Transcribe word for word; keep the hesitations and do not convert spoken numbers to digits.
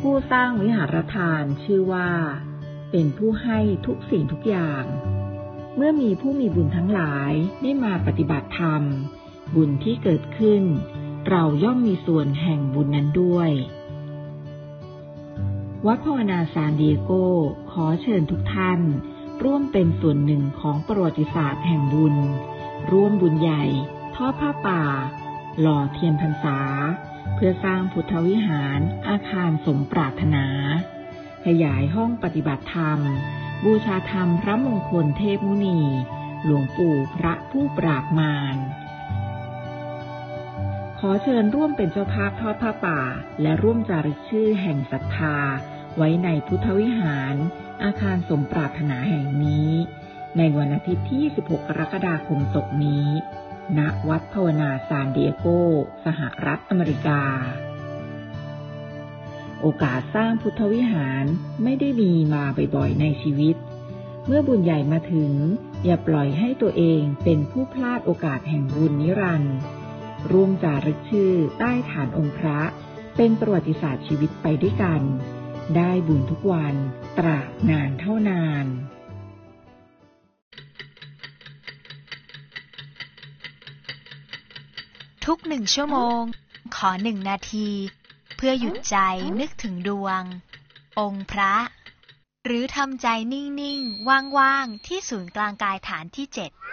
ผู้สร้างวิหารทานชื่อว่าเป็นผู้ให้ทุกสิ่งทุกอย่างเมื่อมีผู้มีบุญทั้งหลายได้มาปฏิบัติธรรมบุญที่เกิดขึ้นเราย่อมมีส่วนแห่งบุญนั้นด้วยวัดภาวนาซานดิเอโกขอเชิญทุกท่านร่วมเป็นส่วนหนึ่งของประวัติศาสตร์แห่งบุญร่วมบุญใหญ่ทอดผ้าป่าหล่อเทียนพรรษาเพื่อสร้างพุทธวิหารอาคารสมปรารถนาขยายห้องปฏิบัติธรรมบูชาธรรมพระมงคลเทพมุนีหลวงปู่พระผู้ปราบมารขอเชิญร่วมเป็นเจ้าภาพทอดผ้าป่าและร่วมจารึกชื่อแห่งศรัทธาไว้ในพุทธวิหารอาคารสมปรารถนาแห่งนี้ในวันอาทิตย์ที่ยี่สิบหกกรกฎาคมศกนี้ณวัดภาวนาซานดิเอโกสหรัฐอเมริกาโอกาสสร้างพุทธวิหารไม่ได้มีมาบ่อยๆในชีวิตเมื่อบุญใหญ่มาถึงอย่าปล่อยให้ตัวเองเป็นผู้พลาดโอกาสแห่งบุญนิรันดร์ร่วมจารึกชื่อใต้ฐานองค์พระเป็นประวัติศาสตร์ชีวิตไปด้วยกันได้บุญทุกวันตราบนานเท่านานทุกหนึ่งชั่วโมงขอหนึ่งนาทีเพื่อหยุดใจนึกถึงดวงองค์พระหรือทำใจนิ่งๆว่างๆที่ศูนย์กลางกายฐานที่เจ็ด